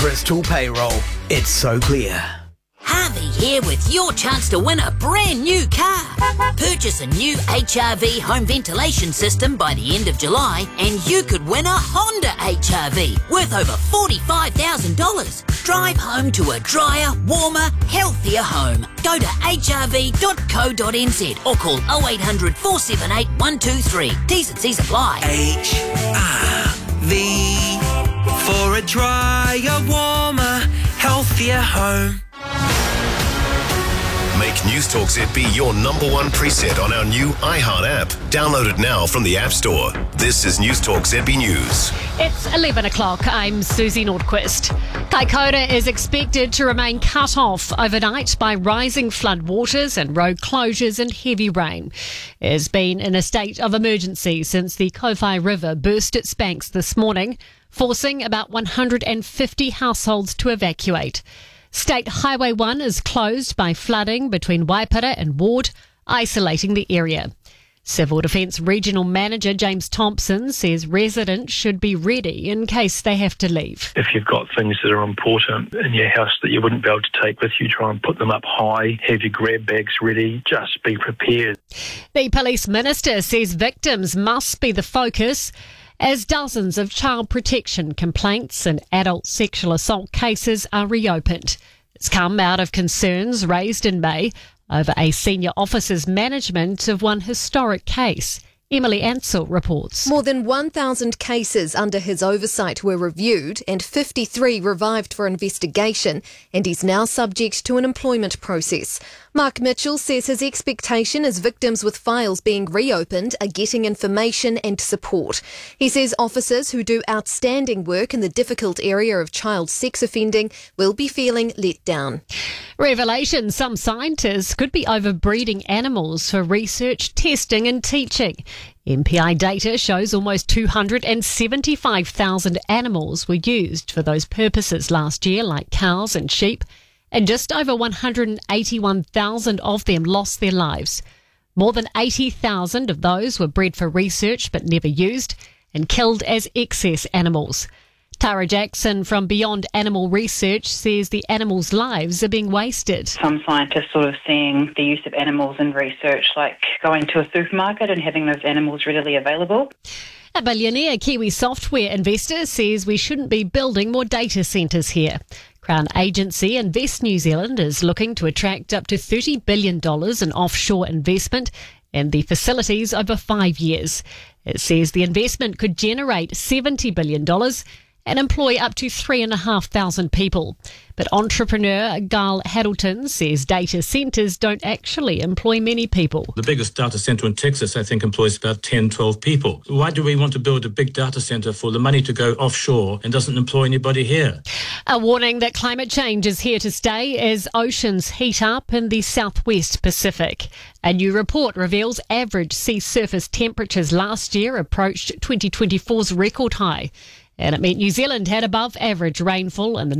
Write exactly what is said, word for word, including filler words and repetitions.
Bristol Payroll. It's so clear. Harvey here with your chance to win a brand new car. Purchase a new H R V home ventilation system by the end of July and you could win a Honda H R V worth over forty-five thousand dollars. Drive home to a drier, warmer, healthier home. Go to h r v dot co dot n z or call oh eight hundred, four seven eight, one two three. T's and C's apply. H R V for a drier, warmer, healthier home. Make Newstalk Z B your number one preset on our new iHeart app. Download it now from the App Store. This is Newstalk Z B News. It's eleven o'clock. I'm Susie Nordquist. Kaikoura is expected to remain cut off overnight by rising floodwaters and road closures and heavy rain. It has been in a state of emergency since the Kowhai River burst its banks this morning, forcing about one hundred fifty households to evacuate. State Highway one is closed by flooding between Waipara and Ward, isolating the area. Civil Defence Regional Manager James Thompson says residents should be ready in case they have to leave. If you've got things that are important in your house that you wouldn't be able to take with you, try and put them up high, have your grab bags ready, just be prepared. The Police Minister says victims must be the focus, as dozens of child protection complaints and adult sexual assault cases are reopened. It's come out of concerns raised in May over a senior officer's management of one historic case. Emily Ansell reports. More than one thousand cases under his oversight were reviewed and fifty-three revived for investigation, and he's now subject to an employment process. Mark Mitchell says his expectation is victims with files being reopened are getting information and support. He says officers who do outstanding work in the difficult area of child sex offending will be feeling let down. Revelation: some scientists could be overbreeding animals for research, testing and teaching. M P I data shows almost two hundred seventy-five thousand animals were used for those purposes last year, like cows and sheep, and just over one hundred eighty-one thousand of them lost their lives. More than eighty thousand of those were bred for research but never used and killed as excess animals. Tara Jackson from Beyond Animal Research says the animals' lives are being wasted. Some scientists sort of seeing the use of animals in research like going to a supermarket and having those animals readily available. A billionaire Kiwi software investor says we shouldn't be building more data centres here. Crown agency Invest New Zealand is looking to attract up to thirty billion dollars in offshore investment in the facilities over five years. It says the investment could generate seventy billion dollars and employ up to three and a half thousand people. But entrepreneur Gal Haddleton says data centres don't actually employ many people. The biggest data centre in Texas, I think, employs about ten, twelve people. Why do we want to build a big data centre for the money to go offshore and doesn't employ anybody here? A warning that climate change is here to stay as oceans heat up in the southwest Pacific. A new report reveals average sea surface temperatures last year approached twenty twenty-four's record high. And it meant New Zealand had above average rainfall in the